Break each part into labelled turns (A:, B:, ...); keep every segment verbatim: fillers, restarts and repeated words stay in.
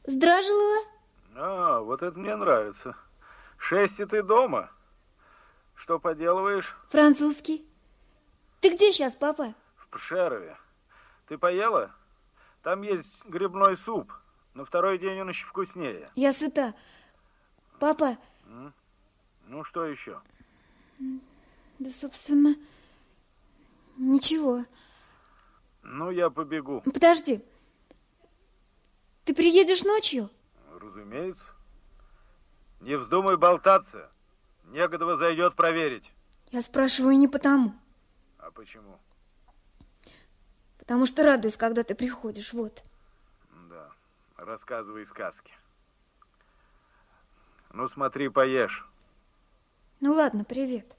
A: Здражилова.
B: А, вот это мне нравится. Шесть, и ты дома. Что поделываешь?
A: Французский. Ты где сейчас, папа?
B: В Пшерове. Ты поела? Там есть грибной суп. На второй день он еще вкуснее.
A: Я сыта. Папа.
B: М? Ну, что еще?
A: Да, собственно, ничего.
B: Ну, я побегу.
A: Подожди. Ты приедешь ночью?
B: Разумеется. Не вздумай болтаться. Негодова зайдет проверить.
A: Я спрашиваю не потому.
B: А почему?
A: Потому что радуюсь, когда ты приходишь, вот.
B: Да, рассказывай сказки. Ну, смотри, поешь.
A: Ну, ладно, привет.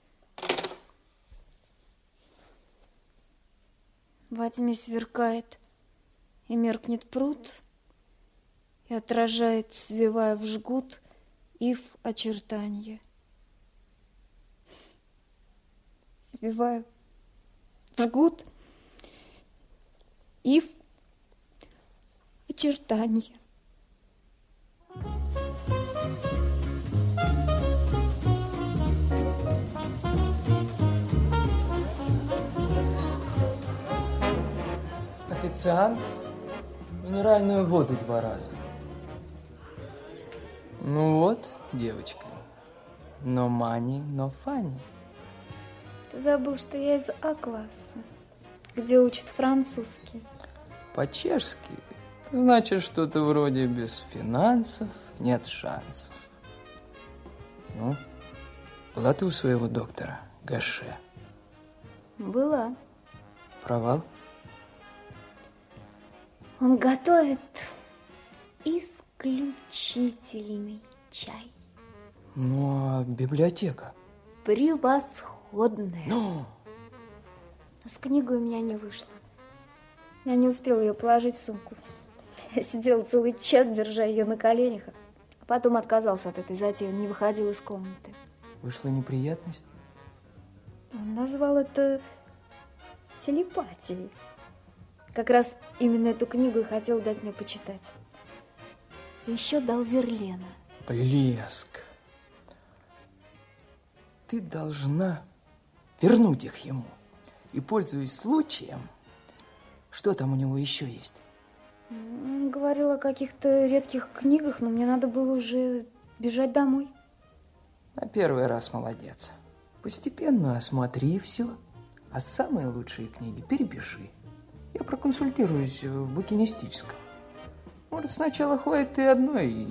A: Во тьме сверкает и меркнет пруд, и отражает, свивая в жгут, ив очертанье. Свиваю в жгут, ив очертанье.
C: Официант, минеральную воду два раза. Ну вот, девочка, no money, no funny.
A: Ты забыл, что я из А-класса, где учат французский.
C: По-чешски значит что-то вроде без финансов нет шансов. Ну, была ты у своего доктора, Гаше?
A: Была.
C: Провал?
A: Он готовит исключительный чай.
C: Ну, а библиотека?
A: Превосходная.
C: Ну?
A: Но с книгой у меня не вышло. Я не успела ее положить в сумку. Я сидела целый час, держа ее на коленях, а потом отказался от этой затеи, он не выходил из комнаты.
C: Вышла неприятность?
A: Он назвал это телепатией. Как раз именно эту книгу и хотел дать мне почитать. И еще дал Верлена.
C: Блеск. Ты должна вернуть их ему. И, пользуясь случаем, что там у него еще есть?
A: Он говорил о каких-то редких книгах, но мне надо было уже бежать домой.
C: На первый раз молодец. Постепенно осмотри все, а самые лучшие книги перепиши. Я проконсультируюсь в букинистическом. Может, сначала хватит и одной,